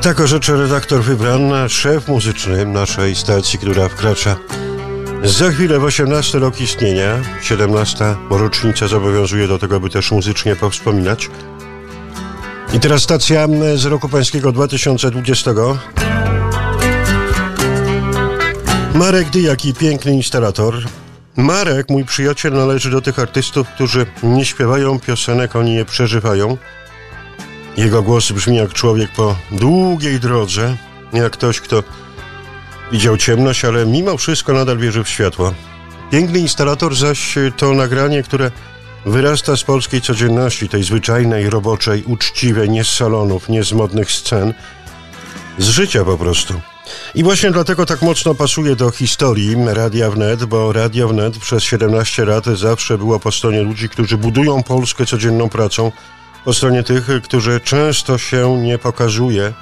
Tak orzecze redaktor Wybran, szef muzyczny naszej stacji, która wkracza za chwilę w 18 rok istnienia. 17. rocznica zobowiązuje do tego, by też muzycznie powspominać. I teraz stacja z roku pańskiego 2020. Marek Dyjak i piękny instalator. Marek, mój przyjaciel, należy do tych artystów, którzy nie śpiewają piosenek, oni je przeżywają. Jego głos brzmi jak człowiek po długiej drodze, jak ktoś, kto widział ciemność, ale mimo wszystko nadal wierzy w światło. Piękny instalator zaś to nagranie, które wyrasta z polskiej codzienności, tej zwyczajnej, roboczej, uczciwej, nie z salonów, nie z modnych scen, z życia po prostu. I właśnie dlatego tak mocno pasuje do historii Radia Wnet, bo Radio Wnet przez 17 lat zawsze było po stronie ludzi, którzy budują Polskę codzienną pracą, po stronie tych, którzy często się nie pokazuje,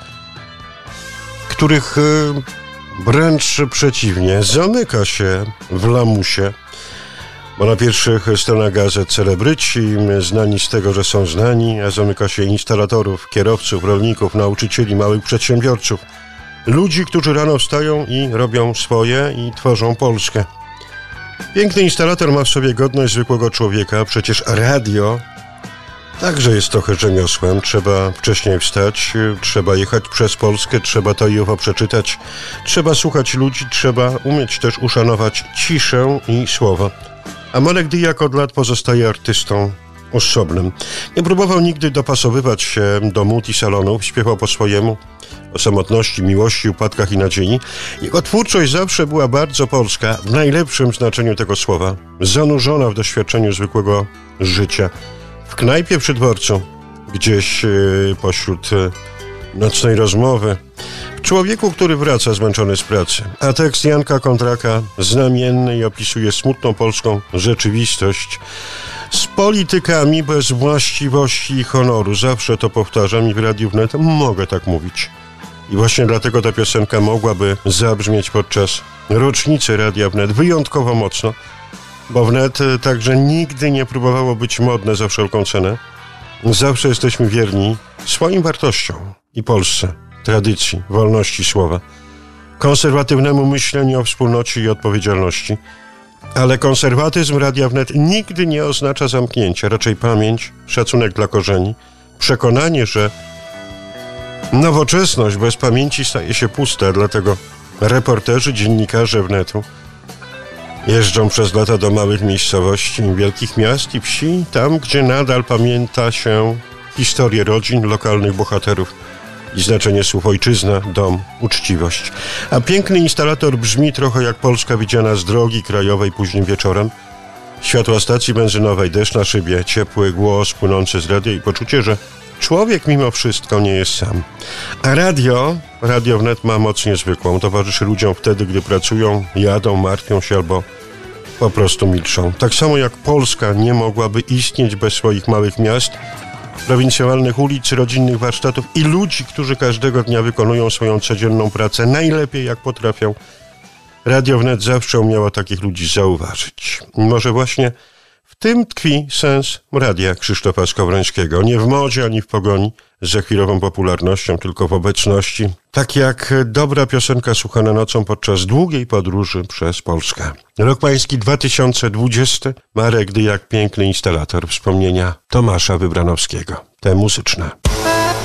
których wręcz przeciwnie, zamyka się w lamusie, bo na pierwszych stronach gazet celebryci, znani z tego, że są znani, a zamyka się instalatorów, kierowców, rolników, nauczycieli, małych przedsiębiorców, ludzi, którzy rano wstają i robią swoje i tworzą Polskę. Piękny instalator ma w sobie godność zwykłego człowieka, przecież radio także jest trochę rzemiosłem. Trzeba wcześniej wstać, trzeba jechać przez Polskę, trzeba to i owo przeczytać, trzeba słuchać ludzi, trzeba umieć też uszanować ciszę i słowo. A Marek Dyjak od lat pozostaje artystą osobnym. Nie próbował nigdy dopasowywać się do mód i salonów, śpiewał po swojemu, o samotności, miłości, upadkach i nadziei. Jego twórczość zawsze była bardzo polska, w najlepszym znaczeniu tego słowa, zanurzona w doświadczeniu zwykłego życia. W knajpie przy dworcu, gdzieś pośród nocnej rozmowy, w człowieku, który wraca zmęczony z pracy. A tekst Janka Kontraka znamienny i opisuje smutną polską rzeczywistość z politykami bez właściwości i honoru. Zawsze to powtarzam i w Radiu Wnet mogę tak mówić. I właśnie dlatego ta piosenka mogłaby zabrzmieć podczas rocznicy Radia Wnet wyjątkowo mocno, bo Wnet także nigdy nie próbowało być modne za wszelką cenę. Zawsze jesteśmy wierni swoim wartościom i Polsce, tradycji, wolności słowa, konserwatywnemu myśleniu o wspólnocie i odpowiedzialności. Ale konserwatyzm Radia Wnet nigdy nie oznacza zamknięcia, raczej pamięć, szacunek dla korzeni, przekonanie, że nowoczesność bez pamięci staje się pusta, dlatego reporterzy, dziennikarze Wnetu jeżdżą przez lata do małych miejscowości, wielkich miast i wsi, tam gdzie nadal pamięta się historię rodzin, lokalnych bohaterów i znaczenie słów ojczyzna, dom, uczciwość. A piękny instalator brzmi trochę jak Polska widziana z drogi krajowej późnym wieczorem. Światła stacji benzynowej, deszcz na szybie, ciepły głos płynący z radia i poczucie, że człowiek mimo wszystko nie jest sam. A Radio Wnet ma moc niezwykłą. Towarzyszy ludziom wtedy, gdy pracują, jadą, martwią się albo po prostu milczą. Tak samo jak Polska nie mogłaby istnieć bez swoich małych miast, prowincjonalnych ulic, rodzinnych warsztatów i ludzi, którzy każdego dnia wykonują swoją codzienną pracę najlepiej jak potrafią. Radio Wnet zawsze umiało takich ludzi zauważyć. Może właśnie w tym tkwi sens radia Krzysztofa Skowrońskiego. Nie w modzie ani w pogoni za chwilową popularnością, tylko w obecności. Tak jak dobra piosenka słuchana nocą podczas długiej podróży przez Polskę. Rok pański 2020. Marek Dyjak, piękny instalator. Wspomnienia Tomasza Wybranowskiego. Te muzyczne.